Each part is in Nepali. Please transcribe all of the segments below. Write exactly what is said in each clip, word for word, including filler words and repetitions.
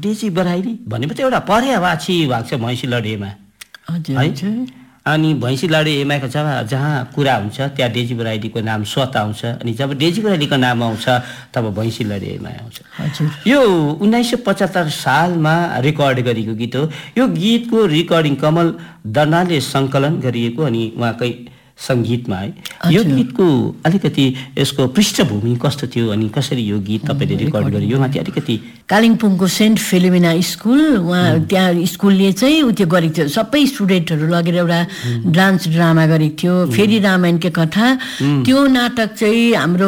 डेजी बराइली भनेपछि एउटा पर्यायवाची भएको छ भैँसी लडेमा हजुर अनि भैँसी लडे एमाको जब जहाँ कुरा हुन्छ त्यहाँ डेजी बराइलीको नाम स्वत आउँछ अनि जब डेजी बराइलीको नाम आउँछ तब भैँसी लडे एमा आउँछ हजुर यो उन्नाइस सय पचहत्तर सालमा रेकर्ड गरिएको गीत हो यो गीतको रेकर्डिङ कमल दर्नालले सङ्कलन गरिएको अनि उहाँकै सङ्गीतमा है यो गीतको अलिकति यसको पृष्ठभूमि कस्तो थियो अनि कसरी यो गीत तपाईँले रेकर्ड गर्यो यो माथि अलिकति कालिम्पोङको सेन्ट फिलोमिना स्कुल उहाँ त्यहाँ स्कुलले चाहिँ उ त्यो गरेको थियो सबै स्टुडेन्टहरू लगेर एउटा डान्स ड्रामा गरेको थियो फेरि रामायणकै कथा त्यो नाटक चाहिँ हाम्रो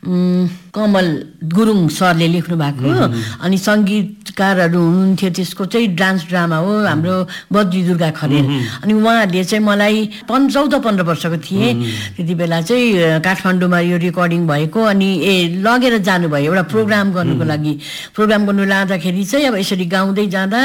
कमल गुरुङ सरले लेख्नु भएको अनि सङ्गीतकारहरू हुनुहुन्थ्यो त्यसको चाहिँ डान्स ड्रामा हो हाम्रो बद्री दुर्गा खरेल अनि उहाँहरूले चाहिँ मलाई पन् चौध पन्ध्र वर्षको थिएँ त्यति बेला चाहिँ काठमाडौँमा यो रेकर्डिङ भएको अनि ए लगेर जानुभयो एउटा प्रोग्राम गर्नुको लागि प्रोग्राम गर्नु लाँदाखेरि चाहिँ अब यसरी गाउँदै जाँदा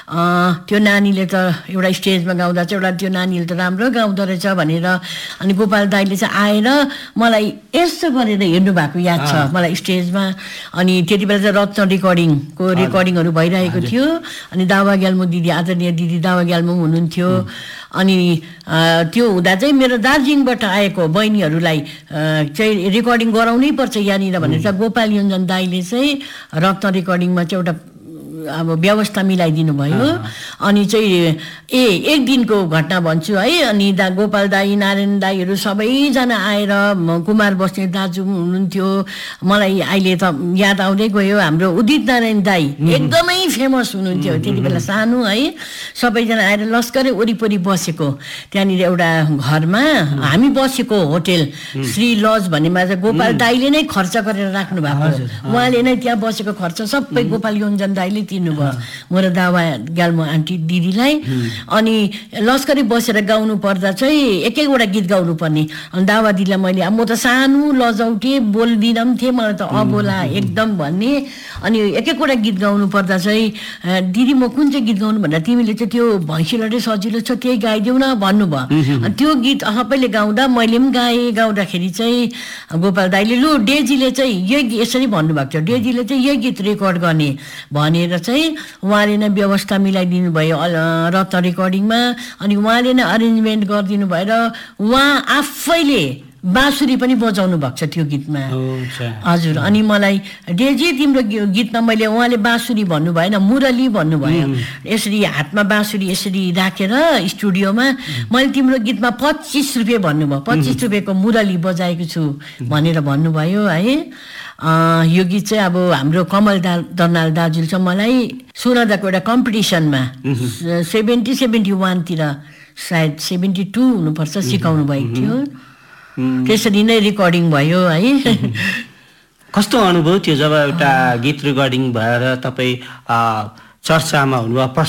त्यो नानीले त एउटा स्टेजमा गाउँदा चाहिँ एउटा त्यो नानीले त राम्रो गाउँदो रहेछ भनेर अनि गोपाल दाइले चाहिँ आएर मलाई यस्तो गरेर हेर्नु भएको याद छ मलाई स्टेजमा अनि त्यति बेला चाहिँ रत्न रेकर्डिङको रेकर्डिङहरू भइरहेको थियो अनि दावा ग्याल्मो दिदी आदरणीय दिदी दावा ग्याल्मो हुनुहुन्थ्यो अनि त्यो हुँदा चाहिँ मेरो दार्जिलिङबाट आएको बहिनीहरूलाई चाहिँ रेकर्डिङ गराउनै पर्छ यहाँनिर भनेर चाहिँ गोपाल योन्जन दाईले चाहिँ रत्न रेकर्डिङमा चाहिँ एउटा अब व्यवस्था मिलाइदिनु भयो अनि चाहिँ ए एक दिनको घटना भन्छु है अनि दा गोपाल दाई नारायण दाईहरू सबैजना आएर कुमार बस्ने दाजु हुनुहुन्थ्यो मलाई अहिले त याद आउँदै गयो हाम्रो उदित नारायण दाई एकदमै फेमस हुनुहुन्थ्यो त्यति बेला सानो है सबैजना आएर लस्करै वरिपरि बसेको त्यहाँनिर एउटा घरमा हामी बसेको होटेल श्री लज भन्नेमा चाहिँ गोपाल दाईले नै खर्च गरेर राख्नु भएको उहाँले नै त्यहाँ बसेको खर्च सबै गोपाल योन्जन दाईले तिर्नुभयो मेरो दावा ग्याल्मो आन्टी दिदीलाई अनि लस्करी बसेर गाउनु पर्दा चाहिँ एक एकवटा गीत गाउनु पर्ने अनि दावा दिदीलाई मैले म त सानो लजाउटे बोल्दिनँ पनि थिएँ मलाई त अबोला एकदम भन्ने अनि एक एकवटा गीत गाउनु पर्दा चाहिँ दिदी म कुन चाहिँ गीत गाउनु भन्दा तिमीले चाहिँ त्यो भैँसीलाई सजिलो छ त्यही गाइदेऊ न भन्नुभयो अनि त्यो गीत सबैले गाउँदा मैले पनि गाएँ गाउँदाखेरि चाहिँ गोपाल दाइले लु डेजीले चाहिँ यही यसरी भन्नुभएको थियो डेजीले चाहिँ यही गीत रेकर्ड गर्ने भनेर चाहिँ उहाँले नै व्यवस्था मिलाइदिनु भयो रत्न रेकर्डिङमा अनि उहाँले नै अरेन्जमेन्ट गरिदिनु भएर उहाँ आफैले बाँसुरी पनि बजाउनु भएको छ त्यो गीतमा हजुर अनि मलाई डेजी तिम्रो गीतमा मैले उहाँले बाँसुरी भन्नु भएन मुरली भन्नुभयो यसरी हातमा बाँसुरी यसरी राखेर स्टुडियोमा मैले तिम्रो गीतमा पच्चिस रुपियाँ भन्नुभयो पच्चिस रुपियाँको मुरली बजाएको छु भनेर भन्नुभयो है यो गीत चाहिँ अब हाम्रो कमल दा दर्नाल दाजुले चाहिँ मलाई सुनादाको एउटा कम्पिटिसनमा सेभेन्टी सेभेन्टी वानतिर सायद सेभेन्टी टू हुनुपर्छ सिकाउनु भएको थियो त्यसरी नै रेकर्डिङ भयो है कस्तो अनुभव थियो जब एउटा गीत रेकर्डिङ भएर तपाईँ चर्चामा हुनुभयो